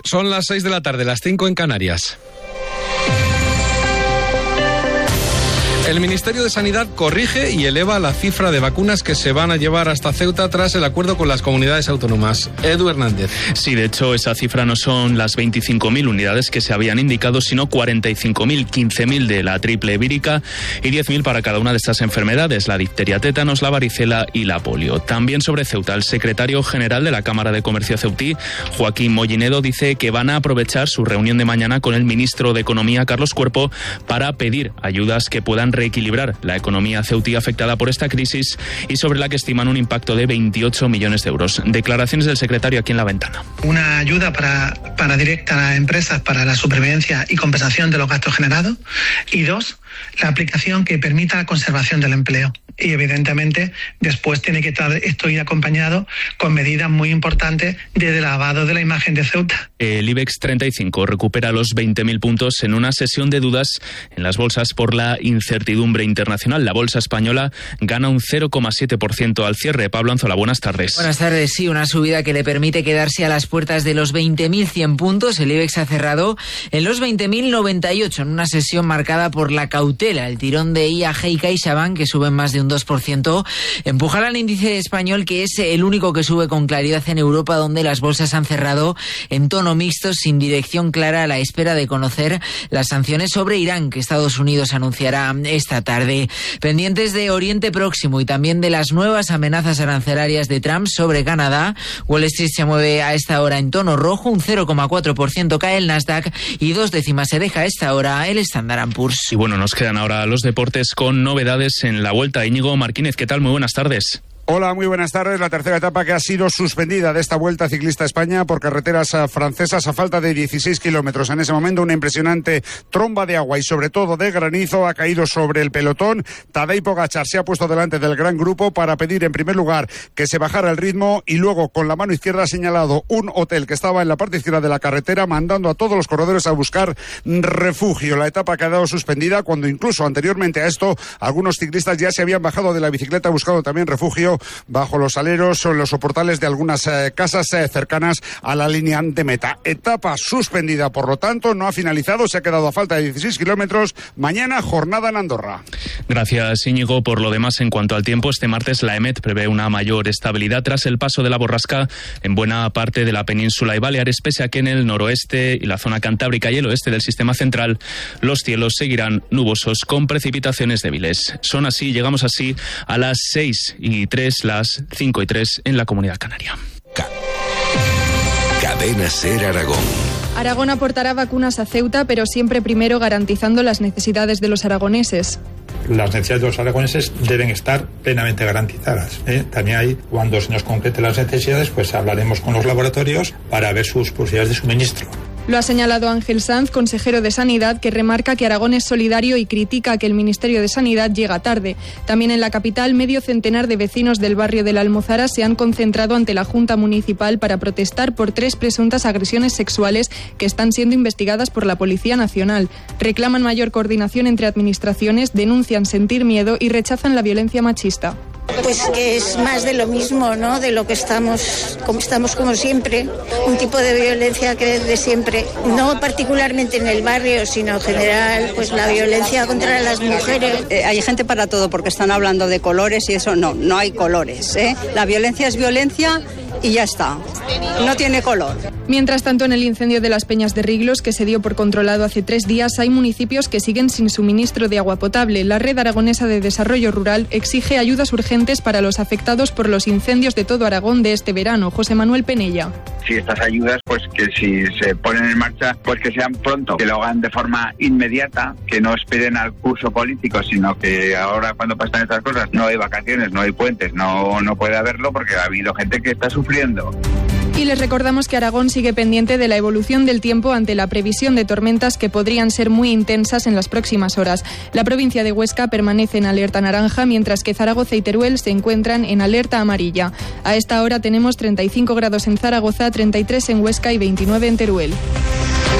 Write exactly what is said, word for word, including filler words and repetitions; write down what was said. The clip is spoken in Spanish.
Son las seis de la tarde, las cinco en Canarias. El Ministerio de Sanidad corrige y eleva la cifra de vacunas que se van a llevar hasta Ceuta tras el acuerdo con las comunidades autónomas. Edu Hernández. Sí, de hecho, esa cifra no son las veinticinco mil unidades que se habían indicado, sino cuarenta y cinco mil, quince mil de la triple vírica y diez mil para cada una de estas enfermedades, la difteria, tétanos, la varicela y la polio. También sobre Ceuta, el secretario general de la Cámara de Comercio ceutí, Joaquín Mollinedo, dice que van a aprovechar su reunión de mañana con el ministro de Economía, Carlos Cuerpo, para pedir ayudas que puedan reequilibrar la economía ceutí afectada por esta crisis y sobre la que estiman un impacto de veintiocho millones de euros. Declaraciones del secretario aquí en La Ventana. Una ayuda para, para directa a empresas para la supervivencia y compensación de los gastos generados. Y dos, la aplicación que permita la conservación del empleo. Y evidentemente después tiene que estar esto ir acompañado con medidas muy importantes de lavado de la imagen de Ceuta. El IBEX treinta y cinco recupera los veinte mil puntos en una sesión de dudas en las bolsas por la incertidumbre internacional. La bolsa española gana un cero coma siete por ciento al cierre. Pablo Anzola, buenas tardes. Buenas tardes, sí, una subida que le permite quedarse a las puertas de los veinte mil cien puntos. El IBEX ha cerrado en los veinte mil noventa y ocho en una sesión marcada por la cautela. El tirón de I A G y CaixaBank, que suben más de un dos por ciento, empujan al índice español, que es el único que sube con claridad en Europa, donde las bolsas han cerrado en tono mixto, sin dirección clara, a la espera de conocer las sanciones sobre Irán que Estados Unidos anunciará esta tarde. Pendientes de Oriente Próximo y también de las nuevas amenazas arancelarias de Trump sobre Canadá, Wall Street se mueve a esta hora en tono rojo, un cero coma cuatro por ciento cae el Nasdaq y dos décimas se deja a esta hora el Standard and Poor's. Y bueno, nos quedan ahora los deportes con novedades en la Vuelta. Íñigo Martínez, ¿qué tal? Muy buenas tardes. Hola, muy buenas tardes. La tercera etapa que ha sido suspendida de esta Vuelta Ciclista a España por carreteras francesas a falta de dieciséis kilómetros. En ese momento una impresionante tromba de agua y sobre todo de granizo ha caído sobre el pelotón. Tadej Pogačar se ha puesto delante del gran grupo para pedir en primer lugar que se bajara el ritmo y luego con la mano izquierda ha señalado un hotel que estaba en la parte izquierda de la carretera, mandando a todos los corredores a buscar refugio. La etapa ha quedado suspendida cuando incluso anteriormente a esto algunos ciclistas ya se habían bajado de la bicicleta buscando también refugio bajo los aleros o en los soportales de algunas eh, casas eh, cercanas a la línea de meta. Etapa suspendida, por lo tanto, no ha finalizado, se ha quedado a falta de dieciséis kilómetros. Mañana, jornada en Andorra. Gracias, Íñigo. Por lo demás, en cuanto al tiempo, este martes la EMET prevé una mayor estabilidad tras el paso de la borrasca en buena parte de la península y Baleares, pese a que en el noroeste y la zona cantábrica y el oeste del sistema central los cielos seguirán nubosos con precipitaciones débiles. Son así, llegamos así a las seis y tres, las cinco y tres en la Comunidad Canaria. Cadena Ser Aragón. Aragón aportará vacunas a Ceuta, pero siempre primero garantizando las necesidades de los aragoneses. Las necesidades de los aragoneses deben estar plenamente garantizadas, ¿eh? También hay, cuando se nos concreten las necesidades, pues hablaremos con los laboratorios para ver sus posibilidades de suministro. Lo ha señalado Ángel Sanz, consejero de Sanidad, que remarca que Aragón es solidario y critica que el Ministerio de Sanidad llega tarde. También en la capital, medio centenar de vecinos del barrio de la Almozara se han concentrado ante la Junta Municipal para protestar por tres presuntas agresiones sexuales que están siendo investigadas por la Policía Nacional. Reclaman mayor coordinación entre administraciones, denuncian sentir miedo y rechazan la violencia machista. Pues que es más de lo mismo, ¿no? De lo que estamos, como estamos como siempre, un tipo de violencia que es de siempre, no particularmente en el barrio, sino en general, pues la violencia contra las mujeres. Eh, hay gente para todo, porque están hablando de colores y eso, no, no hay colores, ¿eh? La violencia es violencia y ya está, no tiene color. Mientras tanto, en el incendio de las Peñas de Riglos, que se dio por controlado hace tres días, hay municipios que siguen sin suministro de agua potable. La Red Aragonesa de Desarrollo Rural exige ayudas urgentes para los afectados por los incendios de todo Aragón de este verano. José Manuel Penella. Si estas ayudas, pues que si se ponen en marcha, pues que sean pronto, que lo hagan de forma inmediata, que no esperen al curso político, sino que ahora cuando pasan estas cosas no hay vacaciones, no hay puentes, no, no puede haberlo porque ha habido gente que está sufriendo. Y les recordamos que Aragón sigue pendiente de la evolución del tiempo ante la previsión de tormentas que podrían ser muy intensas en las próximas horas. La provincia de Huesca permanece en alerta naranja, mientras que Zaragoza y Teruel se encuentran en alerta amarilla. A esta hora tenemos treinta y cinco grados en Zaragoza, treinta y tres en Huesca y veintinueve en Teruel.